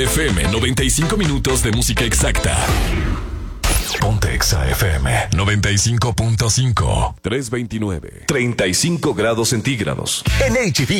FM 95 minutos de música exacta. Ponte Exa FM 95.5. 329. 35 grados centígrados. En H-E-B